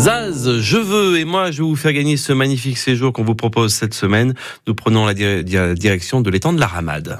Zaz, je veux, et moi je vais vous faire gagner ce magnifique séjour qu'on vous propose cette semaine. Nous prenons la direction de l'étang de la Ramade.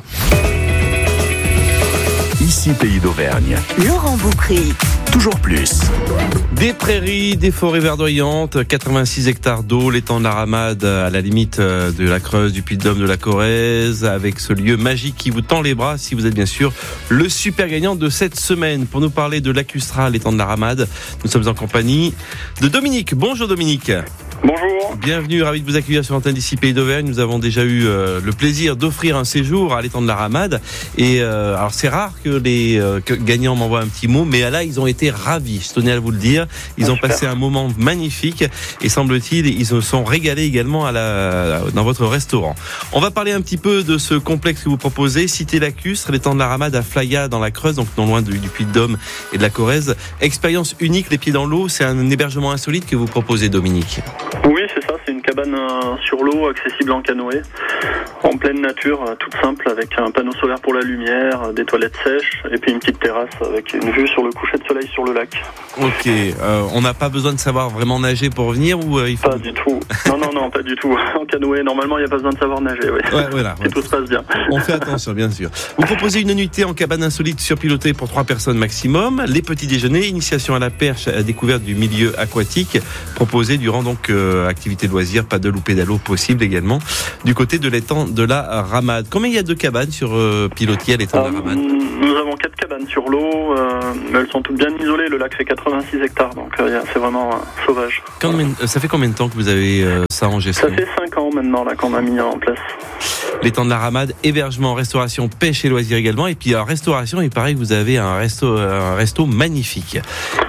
Ici Pays d'Auvergne. Laurent Boucry. Toujours plus. Des prairies, des forêts verdoyantes, 86 hectares d'eau, l'étang de la Ramade à la limite de la Creuse, du Puy-de-Dôme, de la Corrèze, avec ce lieu magique qui vous tend les bras si vous êtes bien sûr le super gagnant de cette semaine. Pour nous parler de Lacustra, l'étang de la Ramade, nous sommes en compagnie de Dominique. Bonjour Dominique. Bonjour. Bienvenue, ravi de vous accueillir sur l'antenne d'ici Pays d'Auvergne. Nous avons déjà eu le plaisir d'offrir un séjour à l'étang de la Ramade. Et alors c'est rare que les gagnants m'envoient un petit mot, mais là ils ont été ravis. Je tenais à vous le dire. Ils ont passé un moment magnifique et semble-t-il ils se sont régalés également dans votre restaurant. On va parler un petit peu de ce complexe que vous proposez, Cité Lacustre, l'étang de la Ramade à Flaya dans la Creuse, donc non loin du Puy-de-Dôme et de la Corrèze. Expérience unique, les pieds dans l'eau. C'est un hébergement insolite que vous proposez, Dominique. Oui, c'est ça, c'est une cabane sur l'eau, accessible en canoë, en pleine nature, toute simple, avec un panneau solaire pour la lumière, des toilettes sèches, et puis une petite terrasse avec une vue sur le coucher de soleil sur le lac. Ok, on n'a pas besoin de savoir vraiment nager pour venir ou il faut... Pas du tout. Non, pas du tout. En canoë, normalement, il n'y a pas besoin de savoir nager, oui. Ouais, voilà. Si tout se passe bien. On fait attention, bien sûr. Vous proposez une nuitée en cabane insolite surpilotée pour 3 personnes maximum, les petits déjeuners, initiation à la perche, à découverte du milieu aquatique, proposé durant donc activité de loisirs, paddle ou pédalo possible également, du côté de l'étang de la Ramade. Combien il y a de cabanes sur pilotis à l'étang de la Ramade ? Nous avons 4 cabanes sur l'eau, mais elles sont toutes bien isolées. Le lac fait 86 hectares, donc c'est vraiment sauvage. Ça fait combien de temps que vous avez ça en gestion ? Ça fait 5 ans maintenant là qu'on a mis en place. L'étang de la Ramade, hébergement, restauration, pêche et loisirs également. Et puis restauration, il paraît que vous avez un resto magnifique.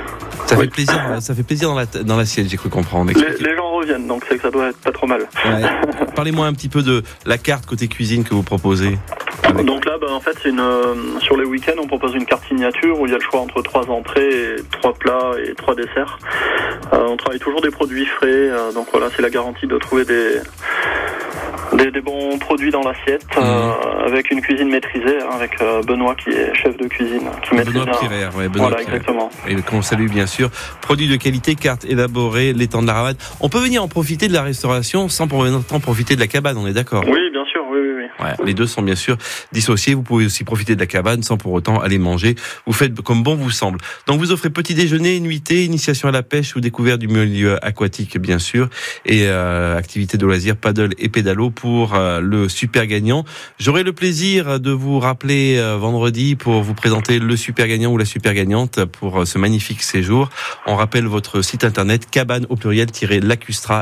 Ça fait plaisir dans l'assiette, j'ai cru comprendre. Les gens reviennent, donc c'est que ça doit être pas trop mal. Ouais. Parlez-moi un petit peu de la carte côté cuisine que vous proposez. Donc là, en fait, sur les week-ends, on propose une carte signature où il y a le choix entre 3 entrées, 3 plats et 3 desserts. On travaille toujours des produits frais, donc voilà, c'est la garantie de trouver des bons produits dans l'assiette, avec une cuisine maîtrisée, avec Benoît qui est chef de cuisine, qui maîtrise bien. Benoît voilà, Pirer. exactement. Et qu'on salue bien sûr. Produits de qualité, carte élaborée, l'étang de la Ramade. On peut venir en profiter de la restauration sans pour autant profiter de la cabane, on est d'accord ? Oui, bien sûr, oui. Ouais, les deux sont bien sûr dissociés. Vous pouvez aussi profiter de la cabane sans pour autant aller manger. Vous faites comme bon vous semble. Donc vous offrez petit déjeuner, nuitée, initiation à la pêche ou découverte du milieu aquatique bien sûr, et activités de loisirs, paddle et pédalo pour le super gagnant. J'aurai le plaisir de vous rappeler vendredi pour vous présenter le super gagnant ou la super gagnante pour ce magnifique séjour. On rappelle votre site internet cabane au pluriel -lacustra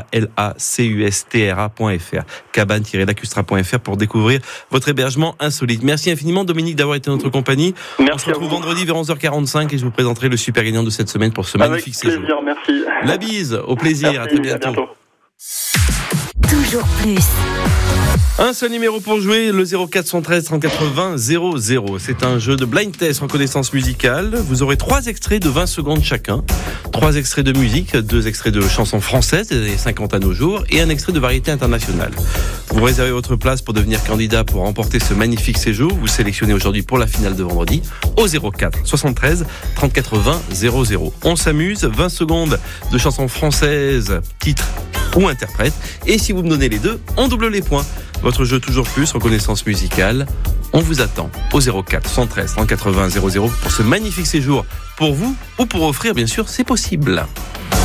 lacustra.fr cabane-lacustra.fr pour découvrir votre hébergement insolite. Merci infiniment Dominique d'avoir été en notre compagnie. Merci. On se retrouve vendredi vers 11h45 et je vous présenterai le super gagnant de cette semaine pour ce magnifique séjour. Avec plaisir, merci. La bise, au plaisir, Merci, à très bientôt. À bientôt. Toujours plus. Un seul numéro pour jouer, le 0413 3080 00. C'est un jeu de blind test en connaissance musicale. Vous aurez 3 extraits de 20 secondes chacun. 3 extraits de musique, 2 extraits de chansons françaises des années 50 à nos jours et un extrait de variété internationale. Vous réservez votre place pour devenir candidat pour remporter ce magnifique séjour. Vous sélectionnez aujourd'hui pour la finale de vendredi au 04 73 3080 00. On s'amuse, 20 secondes de chansons françaises, titres ou interprètes. Et si vous me donnez les deux, on double les points. Votre jeu toujours plus, reconnaissance musicale. On vous attend au 04 113 3080 00 pour ce magnifique séjour pour vous ou pour offrir, bien sûr, c'est possible.